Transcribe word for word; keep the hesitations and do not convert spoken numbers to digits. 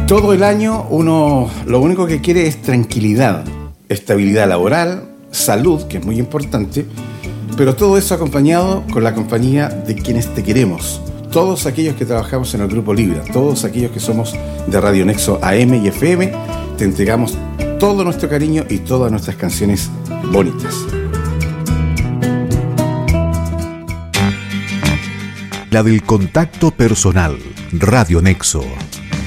Todo el año uno lo único que quiere es tranquilidad, estabilidad laboral, salud, que es muy importante, pero todo eso acompañado con la compañía de quienes te queremos. Todos aquellos que trabajamos en el Grupo Libra, todos aquellos que somos de Radio Nexo A M y F M, te entregamos todo nuestro cariño y todas nuestras canciones bonitas. La del contacto personal, Radio Nexo.